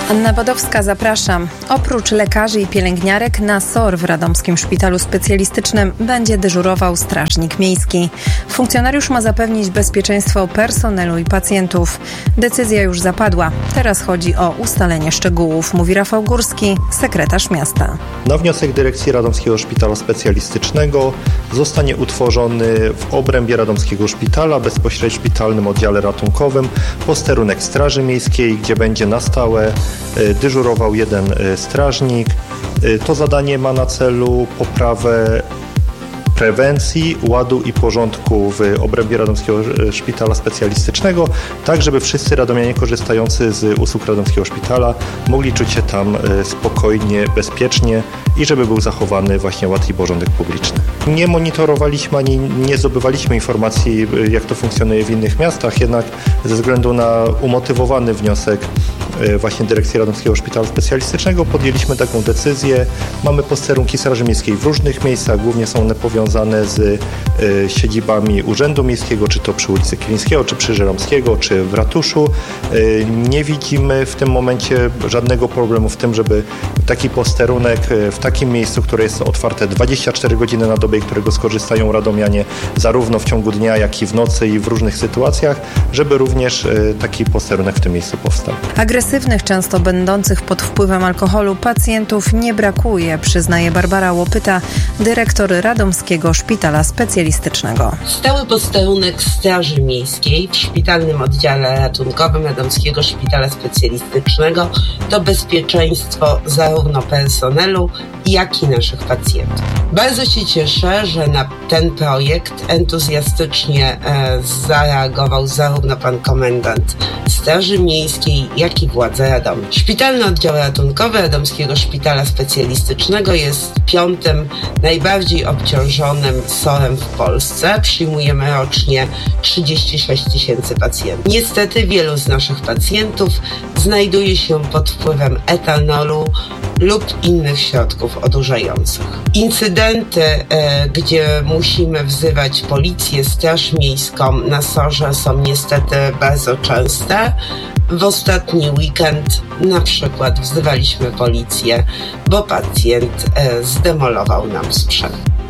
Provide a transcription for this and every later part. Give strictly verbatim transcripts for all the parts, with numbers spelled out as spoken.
Anna Bodowska, zapraszam. Oprócz lekarzy i pielęgniarek na S O R w Radomskim Szpitalu Specjalistycznym będzie dyżurował strażnik miejski. Funkcjonariusz ma zapewnić bezpieczeństwo personelu i pacjentów. Decyzja już zapadła. Teraz chodzi o ustalenie szczegółów, mówi Rafał Górski, sekretarz miasta. Na wniosek dyrekcji Radomskiego Szpitala Specjalistycznego zostanie utworzony w obrębie Radomskiego Szpitala, bezpośrednio w szpitalnym oddziale ratunkowym, posterunek Straży Miejskiej, gdzie będzie na stałe dyżurował jeden strażnik. To zadanie ma na celu poprawę prewencji, ładu i porządku w obrębie Radomskiego Szpitala Specjalistycznego, tak żeby wszyscy radomianie korzystający z usług Radomskiego Szpitala mogli czuć się tam spokojnie, bezpiecznie i żeby był zachowany właśnie ład i porządek publiczny. Nie monitorowaliśmy ani nie zdobywaliśmy informacji, jak to funkcjonuje w innych miastach, jednak ze względu na umotywowany wniosek właśnie dyrekcji Radomskiego Szpitala Specjalistycznego podjęliśmy taką decyzję. Mamy posterunki Straży Miejskiej w różnych miejscach, głównie są one powiązane z y, siedzibami Urzędu Miejskiego, czy to przy ulicy Kilińskiego, czy przy Żeromskiego, czy w ratuszu. Y, nie widzimy w tym momencie żadnego problemu w tym, żeby taki posterunek w takim miejscu, które jest otwarte dwadzieścia cztery godziny na dobę i którego skorzystają radomianie zarówno w ciągu dnia, jak i w nocy i w różnych sytuacjach, żeby również y, taki posterunek w tym miejscu powstał. Agresywnych, często będących pod wpływem alkoholu pacjentów nie brakuje, przyznaje Barbara Łopyta, dyrektor Radomskiego Szpitala Specjalistycznego. Stały posterunek Straży Miejskiej w szpitalnym oddziale ratunkowym Radomskiego Szpitala Specjalistycznego to bezpieczeństwo zarówno personelu, jak i naszych pacjentów. Bardzo się cieszę, że na ten projekt entuzjastycznie e, zareagował zarówno pan komendant Straży Miejskiej, jak i władze Radomia. Szpitalny oddział ratunkowy Radomskiego Szpitala Specjalistycznego jest piątym najbardziej obciążonym S O R-em w Polsce. Przyjmujemy rocznie trzydzieści sześć tysięcy pacjentów. Niestety wielu z naszych pacjentów znajduje się pod wpływem etanolu lub innych środków odurzających. Incydenty, e, gdzie musimy wzywać policję, straż miejską na S O R-ze są niestety bardzo częste. W ostatni weekend na przykład wzywaliśmy policję, bo pacjent e, zdemolował nam sprzęt.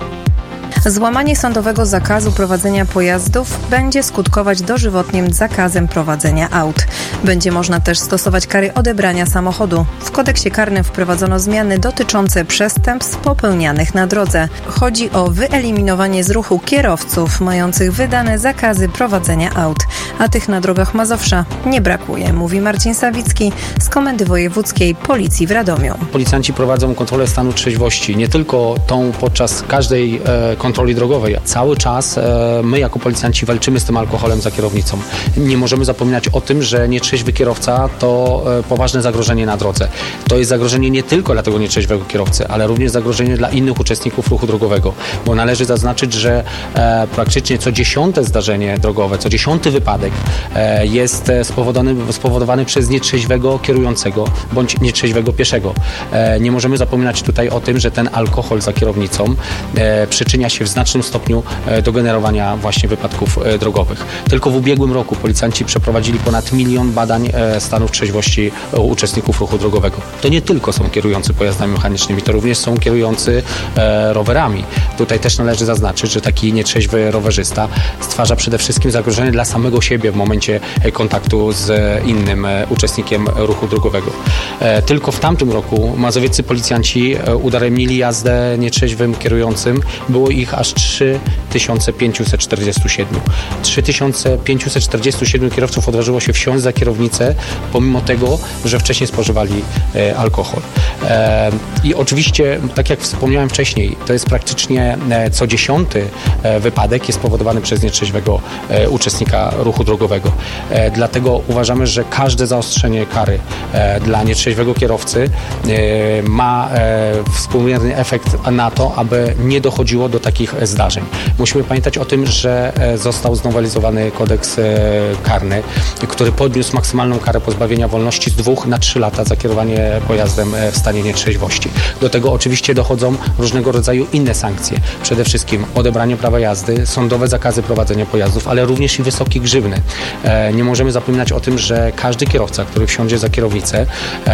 Złamanie sądowego zakazu prowadzenia pojazdów będzie skutkować dożywotnim zakazem prowadzenia aut. Będzie można też stosować kary odebrania samochodu. W kodeksie karnym wprowadzono zmiany dotyczące przestępstw popełnianych na drodze. Chodzi o wyeliminowanie z ruchu kierowców mających wydane zakazy prowadzenia aut, a tych na drogach Mazowsza nie brakuje, mówi Marcin Sawicki z Komendy Wojewódzkiej Policji w Radomiu. Policjanci prowadzą kontrolę stanu trzeźwości, nie tylko tą podczas każdej e, kontroli drogowej. Cały czas e, my jako policjanci walczymy z tym alkoholem za kierownicą. Nie możemy zapominać o tym, że nietrzeźwy kierowca to e, poważne zagrożenie na drodze. To jest zagrożenie nie tylko dla tego nietrzeźwego kierowcy, ale również zagrożenie dla innych uczestników ruchu drogowego, bo należy zaznaczyć, że e, praktycznie co dziesiąte zdarzenie drogowe, co dziesiąty wypadek e, jest spowodowany, spowodowany przez nietrzeźwego kierującego bądź nietrzeźwego pieszego. E, nie możemy zapominać tutaj o tym, że ten alkohol za kierownicą e, przyczynia się w znacznym stopniu do generowania właśnie wypadków drogowych. Tylko w ubiegłym roku policjanci przeprowadzili ponad milion badań stanów trzeźwości uczestników ruchu drogowego. To nie tylko są kierujący pojazdami mechanicznymi, to również są kierujący rowerami. Tutaj też należy zaznaczyć, że taki nietrzeźwy rowerzysta stwarza przede wszystkim zagrożenie dla samego siebie w momencie kontaktu z innym uczestnikiem ruchu drogowego. Tylko w tamtym roku mazowieccy policjanci udaremnili jazdę nietrzeźwym kierującym. Było ich aż trzy tysiące pięćset czterdzieści siedem. trzy tysiące pięćset czterdzieści siedem kierowców odważyło się wsiąść za kierownicę, pomimo tego, że wcześniej spożywali e, alkohol. E, I oczywiście, tak jak wspomniałem wcześniej, to jest praktycznie e, co dziesiąty e, wypadek jest spowodowany przez nietrzeźwego e, uczestnika ruchu drogowego. E, dlatego uważamy, że każde zaostrzenie kary e, dla nietrzeźwego kierowcy e, ma e, współmierny efekt na to, aby nie dochodziło do takich zdarzeń. Musimy pamiętać o tym, że został znowelizowany kodeks karny, który podniósł maksymalną karę pozbawienia wolności z dwóch na trzy lata za kierowanie pojazdem w stanie nietrzeźwości. Do tego oczywiście dochodzą różnego rodzaju inne sankcje. Przede wszystkim odebranie prawa jazdy, sądowe zakazy prowadzenia pojazdów, ale również i wysokie grzywny. Nie możemy zapominać o tym, że każdy kierowca, który wsiądzie za kierownicę,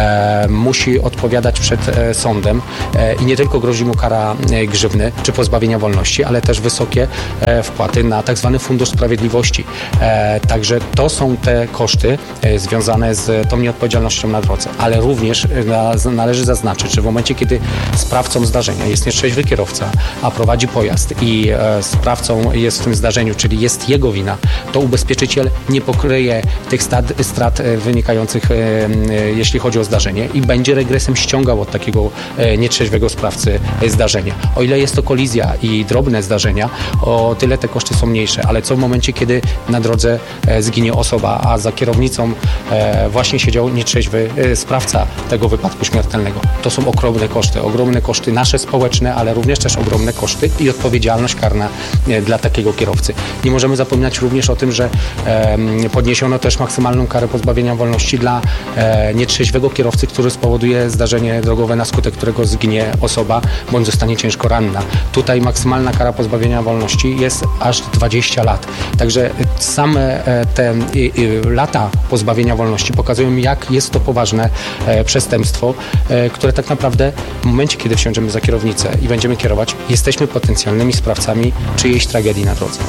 e, musi odpowiadać przed e, sądem e, i nie tylko grozi mu kara e, grzywny czy pozbawienia wolności, ale też wysokie e, wpłaty na tak zwany Fundusz Sprawiedliwości. E, także to są te koszty e, związane z tą nieodpowiedzialnością na drodze, ale również na, należy zaznaczyć, że w momencie, kiedy sprawcą zdarzenia jest nieszczęśliwy kierowca, a prowadzi pojazd i e, sprawcą jest w tym zdarzeniu, czyli jest jego wina, to ubezpieczyciel nie pokryje tych strat, strat wynikających, e, e, jeśli chodzi o zdarzenie i będzie regresem ściągał od takiego e, nietrzeźwego sprawcy e, zdarzenia. O ile jest to kolizja i drobne zdarzenia, o tyle te koszty są mniejsze, ale co w momencie, kiedy na drodze e, zginie osoba, a za kierownicą e, właśnie siedział nietrzeźwy e, sprawca tego wypadku śmiertelnego. To są ogromne koszty, ogromne koszty nasze społeczne, ale również też ogromne koszty i odpowiedzialność karna e, dla takiego kierowcy. Nie możemy zapominać również o tym, że e, podniesiono też maksymalną karę pozbawienia wolności dla e, nietrzeźwego kierowcy, który spowoduje zdarzenie drogowe, na skutek którego zginie osoba bądź zostanie ciężko ranna. Tutaj maksymalna kara pozbawienia wolności jest aż dwadzieścia lat. Także same e, te i, i, lata pozbawienia wolności pokazują, jak jest to poważne e, przestępstwo, e, które tak naprawdę w momencie, kiedy wsiądziemy za kierownicę i będziemy kierować, jesteśmy potencjalnymi sprawcami czyjejś tragedii na drodze.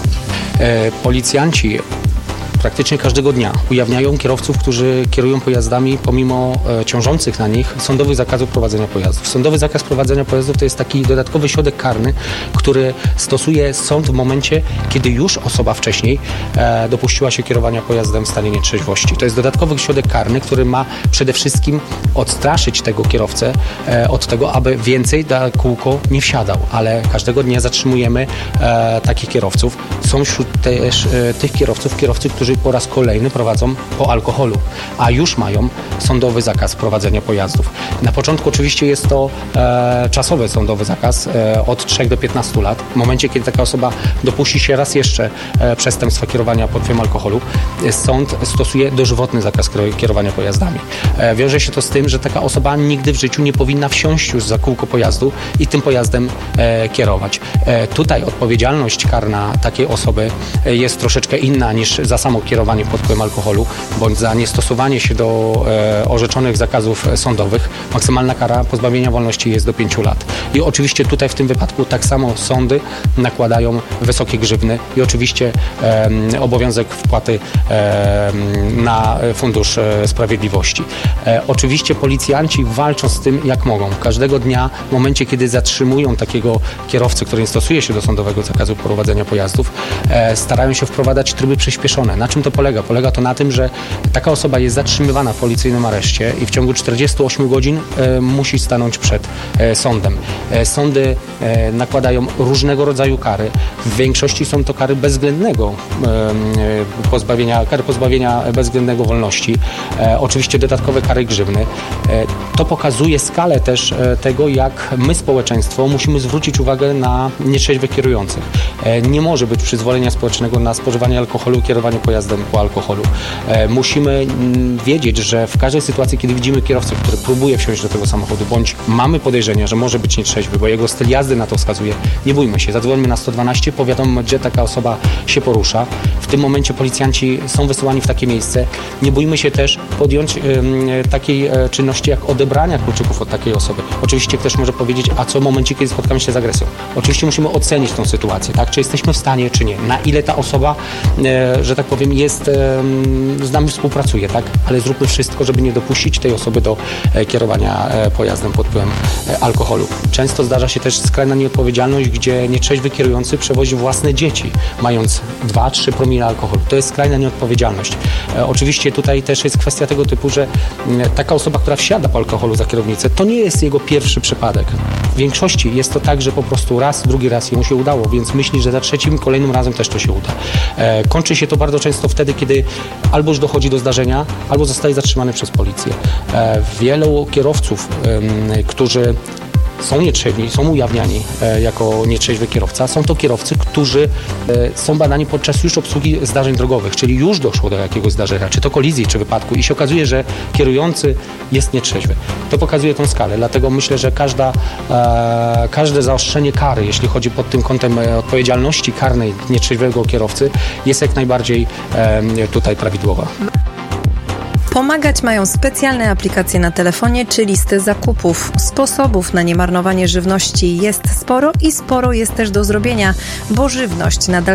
E, policjanci praktycznie każdego dnia ujawniają kierowców, którzy kierują pojazdami pomimo e, ciążących na nich sądowych zakazów prowadzenia pojazdów. Sądowy zakaz prowadzenia pojazdów to jest taki dodatkowy środek karny, który stosuje sąd w momencie, kiedy już osoba wcześniej e, dopuściła się kierowania pojazdem w stanie nietrzeźwości. To jest dodatkowy środek karny, który ma przede wszystkim odstraszyć tego kierowcę e, od tego, aby więcej na kółko nie wsiadał, ale każdego dnia zatrzymujemy e, takich kierowców. Są wśród też e, tych kierowców, kierowcy, którzy po raz kolejny prowadzą po alkoholu, a już mają sądowy zakaz prowadzenia pojazdów. Na początku oczywiście jest to e, czasowy sądowy zakaz e, od trzech do piętnastu lat. W momencie, kiedy taka osoba dopuści się raz jeszcze e, przestępstwa kierowania pod wpływem alkoholu, e, sąd stosuje dożywotny zakaz kierowania pojazdami. E, wiąże się to z tym, że taka osoba nigdy w życiu nie powinna wsiąść już za kółko pojazdu i tym pojazdem e, kierować. E, tutaj odpowiedzialność karna takiej osoby e, jest troszeczkę inna niż za samo kierowanie pod wpływem alkoholu, bądź za niestosowanie się do e, orzeczonych zakazów sądowych. Maksymalna kara pozbawienia wolności jest do pięciu lat. I oczywiście tutaj w tym wypadku tak samo sądy nakładają wysokie grzywny i oczywiście e, obowiązek wpłaty e, na Fundusz Sprawiedliwości. E, oczywiście policjanci walczą z tym jak mogą. Każdego dnia w momencie, kiedy zatrzymują takiego kierowcę, który nie stosuje się do sądowego zakazu prowadzenia pojazdów, e, starają się wprowadzać tryby przyspieszone. Na czym to polega? Polega to na tym, że taka osoba jest zatrzymywana w policyjnym areszcie i w ciągu czterdziestu ośmiu godzin e, musi stanąć przed e, sądem. E, sądy e, nakładają różnego rodzaju kary. W większości są to kary bezwzględnego e, pozbawienia, kary pozbawienia bezwzględnego wolności. E, oczywiście dodatkowe kary grzywny. E, to pokazuje skalę też e, tego, jak my, społeczeństwo, musimy zwrócić uwagę na nietrzeźwych kierujących. E, nie może być przyzwolenia społecznego na spożywanie alkoholu i kierowanie pojazdem po alkoholu. E, musimy m, wiedzieć, że w każdej sytuacji, kiedy widzimy kierowcę, który próbuje wsiąść do tego samochodu, bądź mamy podejrzenia, że może być nietrzeźwy, bo jego styl jazdy na to wskazuje, nie bójmy się, zadzwońmy na sto dwanaście, powiadommy, gdzie taka osoba się porusza. W tym momencie policjanci są wysyłani w takie miejsce. Nie bójmy się też podjąć y, takiej y, czynności jak odebrania kluczyków od takiej osoby. Oczywiście ktoś może powiedzieć, a co w momencie, kiedy spotkamy się z agresją? Oczywiście musimy ocenić tą sytuację, tak? Czy jesteśmy w stanie, czy nie. Na ile ta osoba, y, że tak powiem, jest, y, z nami współpracuje, tak? Ale zróbmy wszystko, żeby nie dopuścić tej osoby do y, kierowania y, pojazdem pod wpływem y, alkoholu. Często zdarza się też skrajna nieodpowiedzialność, gdzie nietrzeźwy kierujący przewozi własne dzieci, mając dwa trzy promile alkoholu. To jest skrajna nieodpowiedzialność. E, oczywiście tutaj też jest kwestia tego typu, że m, taka osoba, która wsiada po alkoholu za kierownicę, to nie jest jego pierwszy przypadek. W większości jest to tak, że po prostu raz, drugi raz jemu się udało, więc myśli, że za trzecim, kolejnym razem też to się uda. E, kończy się to bardzo często wtedy, kiedy albo już dochodzi do zdarzenia, albo zostaje zatrzymany przez policję. E, wielu kierowców, e, którzy są nietrzeźwi, są ujawniani e, jako nietrzeźwy kierowca. Są to kierowcy, którzy e, są badani podczas już obsługi zdarzeń drogowych, czyli już doszło do jakiegoś zdarzenia, czy to kolizji, czy wypadku i się okazuje, że kierujący jest nietrzeźwy. To pokazuje tą skalę, dlatego myślę, że każda, e, każde zaostrzenie kary, jeśli chodzi pod tym kątem e, odpowiedzialności karnej nietrzeźwego kierowcy, jest jak najbardziej e, tutaj prawidłowa. Pomagać mają specjalne aplikacje na telefonie czy listy zakupów. Sposobów na niemarnowanie żywności jest sporo i sporo jest też do zrobienia, bo żywność nadal